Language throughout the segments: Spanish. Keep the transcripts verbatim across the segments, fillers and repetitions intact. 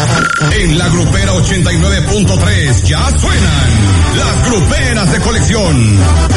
En la Grupera ochenta y nueve punto tres ya suenan las gruperas de colección.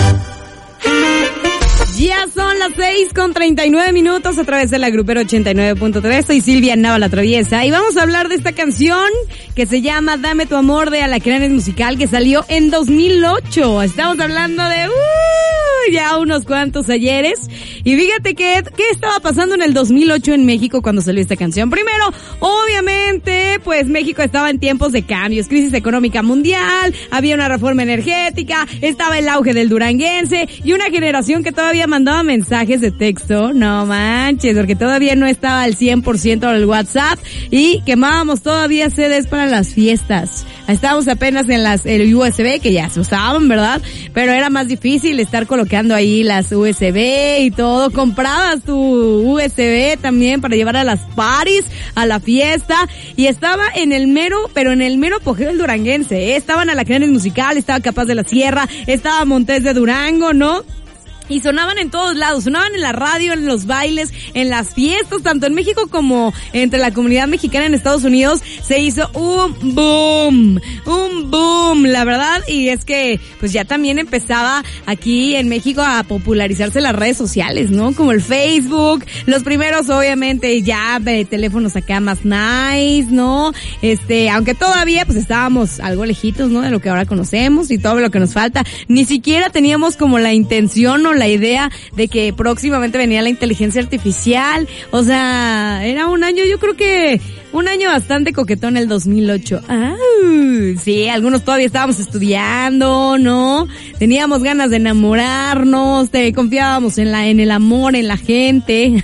Ya son las seis con treinta y nueve minutos a través de la Grupera ochenta y nueve punto tres. Soy Silvia Nava la Traviesa y vamos a hablar de esta canción que se llama Dame tu amor de Alacranes Musical, que salió en dos mil ocho. Estamos hablando de uh, ya unos cuantos ayeres. Y fíjate que, ¿qué estaba pasando en el dos mil ocho en México cuando salió esta canción? Primero, obviamente, pues México estaba en tiempos de cambios, crisis económica mundial, había una reforma energética, estaba el auge del duranguense y una generación que todavía mandaba mensajes de texto, no manches, porque todavía no estaba al cien por ciento el WhatsApp y quemábamos todavía C Ds para las fiestas. Estábamos apenas en las el U S B, que ya se usaban, ¿verdad? Pero era más difícil estar colocando ahí las U S B y todo. Comprabas tu U S B también para llevar a las parties, a la fiesta, y estaba en el mero, pero en el mero apogeo del duranguense, ¿eh? Estaban Alacranes Musical, estaba Capaz de la Sierra, estaba Montes de Durango, ¿no? Y sonaban en todos lados, sonaban en la radio, en los bailes, en las fiestas, tanto en México como entre la comunidad mexicana en Estados Unidos. Se hizo un boom, un boom, la verdad, y es que pues ya también empezaba aquí en México a popularizarse las redes sociales, ¿no? Como el Facebook, los primeros obviamente ya de teléfonos acá más nice, ¿no? Este, aunque todavía pues estábamos algo lejitos, ¿no? De lo que ahora conocemos y todo lo que nos falta. Ni siquiera teníamos como la intención o la idea de que próximamente venía la inteligencia artificial. O sea, era un año, yo creo que un año bastante coquetón el dos mil ocho. Ah, sí, algunos todavía estábamos estudiando, ¿no? Teníamos ganas de enamorarnos, te confiábamos en la en el amor, en la gente.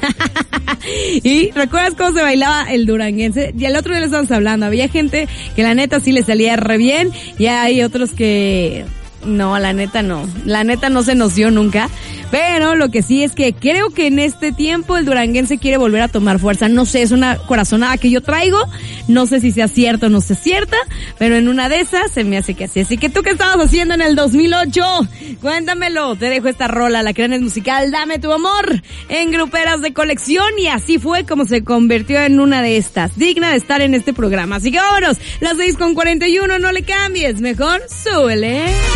Y ¿recuerdas cómo se bailaba el duranguense? Y el otro día le estábamos hablando, había gente que la neta sí le salía re bien y hay otros que no, la neta no. La neta no se nos dio nunca. Pero lo que sí es que creo que en este tiempo el duranguense quiere volver a tomar fuerza. No sé, es una corazonada que yo traigo. No sé si sea cierto o no sea cierta, pero en una de esas se me hace que así. Así que tú, ¿qué estabas haciendo en el dos mil ocho? Cuéntamelo. Te dejo esta rola, Alacranes Musical, Dame tu amor, en Gruperas de Colección. Y así fue como se convirtió en una de estas, digna de estar en este programa. Así que vámonos, las seis con cuarenta y uno, no le cambies. Mejor súbele.